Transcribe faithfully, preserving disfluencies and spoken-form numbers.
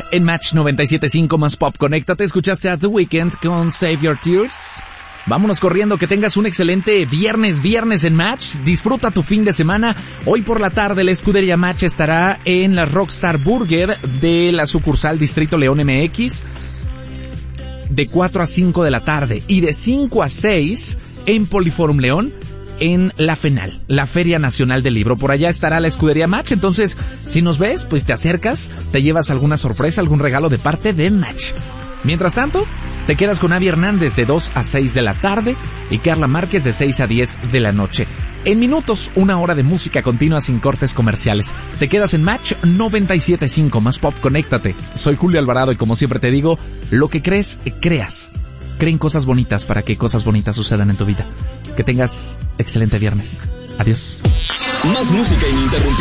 en Match noventa y siete punto cinco más Pop. Conéctate, escuchaste a The Weeknd con Save Your Tears. Vámonos corriendo, que tengas un excelente viernes, viernes en Match. Disfruta tu fin de semana. Hoy por la tarde la escudería Match estará en la Rockstar Burger de la sucursal Distrito León M X de cuatro a cinco de la tarde y de cinco a seis en Poliforum León en la FENAL, la Feria Nacional del Libro. Por allá estará la escudería Match, entonces si nos ves, pues te acercas, te llevas alguna sorpresa, algún regalo de parte de Match. Mientras tanto, te quedas con Avi Hernández de dos a seis de la tarde y Carla Márquez de seis a diez de la noche. En minutos, una hora de música continua sin cortes comerciales. Te quedas en Match noventa y siete punto cinco más Pop. Conéctate. Soy Julio Alvarado y como siempre te digo, lo que crees, creas. Creen cosas bonitas para que cosas bonitas sucedan en tu vida. Que tengas excelente viernes. Adiós. Más música ininterrumpida.